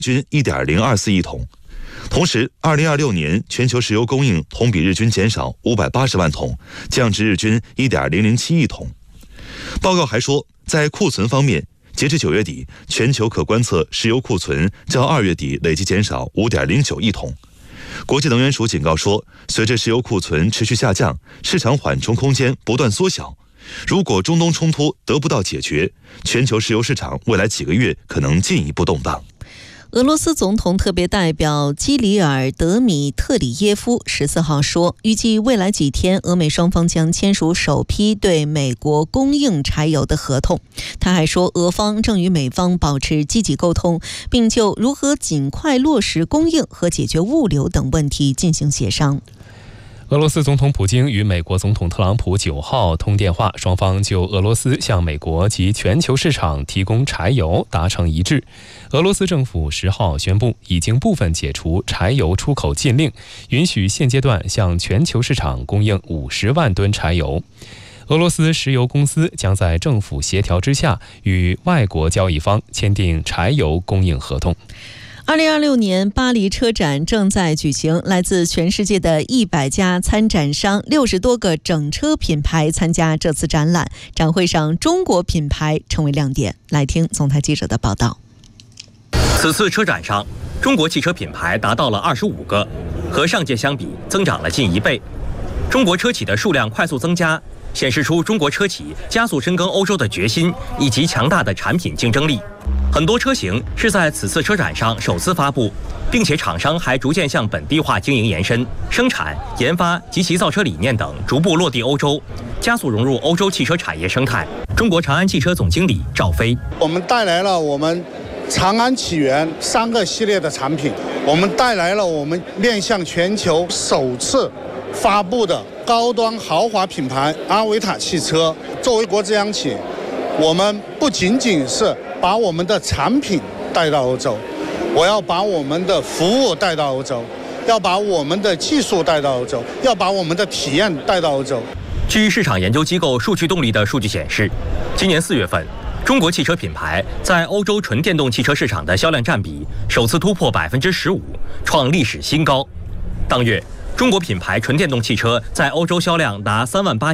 均 1.024 亿桶。同时，2026年全球石油供应同比日均减少580万桶，降至日均 1.007 亿桶。报告还说，在库存方面，截至9月底，全球可观测石油库存较2月底累计减少 5.09 亿桶。国际能源署警告说，随着石油库存持续下降，市场缓冲空间不断缩小。如果中东冲突得不到解决，全球石油市场未来几个月可能进一步动荡。 俄罗斯总统特别代表基里尔德米特里耶夫14号说，预计未来几天俄美双方将签署首批对美国供应柴油的合同。他还说，俄方正与美方保持积极沟通，并就如何尽快落实供应和解决物流等问题进行协商。 俄罗斯总统普京与美国总统特朗普9号通电话，双方就俄罗斯向美国及全球市场提供柴油达成一致。俄罗斯政府10号宣布，已经部分解除柴油出口禁令，允许现阶段向全球市场供应50万吨柴油。俄罗斯石油公司将在政府协调之下，与外国交易方签订柴油供应合同。 2026年巴黎车展正在举行，来自全世界的100家参展商，60多个整车品牌参加这次展览。展会上，中国品牌成为亮点。来听总台记者的报道。 此次车展上，中国汽车品牌达到了25个，和上届相比增长了近1倍。中国车企的数量快速增加，显示出中国车企加速深耕欧洲的决心以及强大的产品竞争力。很多车型是在此次车展上首次发布，并且厂商还逐渐向本地化经营延伸，生产、研发及其造车理念等逐步落地欧洲，加速融入欧洲汽车产业生态。中国长安汽车总经理赵飞： 我们带来了我们长安起源3个系列的产品，我们带来了我们面向全球首次发布的高端豪华品牌阿维塔汽车。作为国资央企，我们不仅仅是把我们的产品带到欧洲，我要把我们的服务带到欧洲，要把我们的技术带到欧洲，要把我们的体验带到欧洲。 据市场研究机构数据动力的数据显示，今年4月份，中国汽车品牌在欧洲纯电动汽车市场的销量占比首次突破15%，创历史新高。当月，中国品牌纯电动汽车在欧洲销量达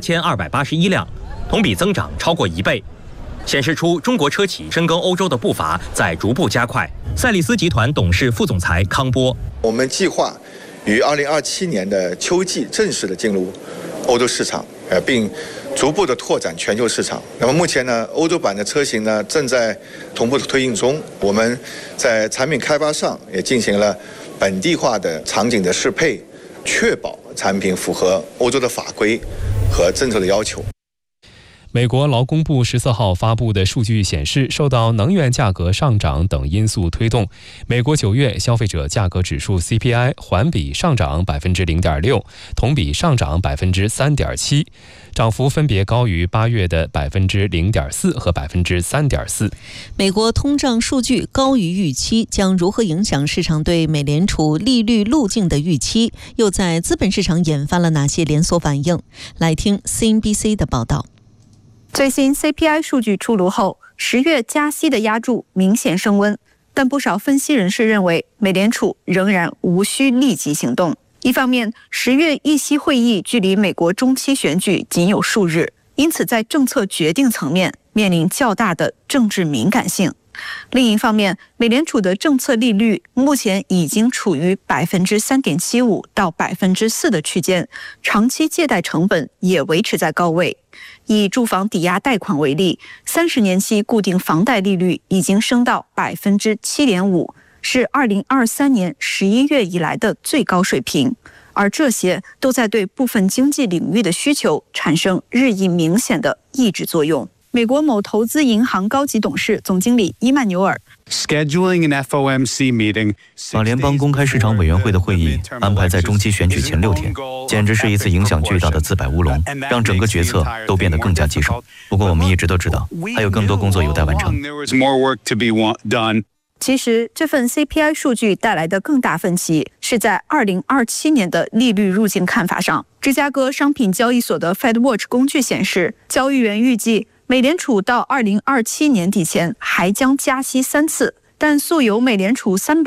38281辆，同比增长超过1倍。显示出中国车企深耕欧洲的步伐在逐步加快。赛利斯集团董事副总裁康波： 我们计划于2027年的秋季正式的进入欧洲市场，并逐步的拓展全球市场。那么目前呢，欧洲版的车型呢正在同步的推进中。我们在产品开发上也进行了本地化的场景的适配，确保产品符合欧洲的法规和政策的要求。 美国劳工部14号发布的数据显示，受到能源价格上涨等因素推动，美国9月消费者价格指数 CPI 环比上涨 0.6%， 同比上涨 3.7%， 涨幅分别高于8月的 0.4% 和 3.4%。 美国通胀数据高于预期，将如何影响市场对美联储利率路径的预期？又在资本市场引发了哪些连锁反应？来听 CNBC 的报道。 最新 CPI 数据出炉后，10月加息的压注明显升温，但不少分析人士认为，美联储仍然无需立即行动。一方面，10月议息会议距离美国中期选举仅有数日，因此在政策决定层面面临较大的政治敏感性。另一方面，美联储的政策利率目前已经处于 3.75% 到 4% 的区间，长期借贷成本也维持在高位。以住房抵押贷款为例，30年期固定房贷利率已经升到 7.5%， 是2023年11月以来的最高水平，而这些都在对部分经济领域的需求产生日益明显的抑制作用。美国某投资银行高级董事总经理伊曼纽尔把联邦公开市场委员会的会议安排在中期选举前6天，简直是一次影响巨大的自摆乌龙，让整个决策都变得更加棘手。不过我们一直都知道，还有更多工作有待完成。 其实这份 CPI 数据带来的更大分歧是在2027年的利率路径看法上。芝加哥商品交易所的 FedWatch 工具显示，交易员预计美联储到2027年底前还将加息3次， 但素有美联储300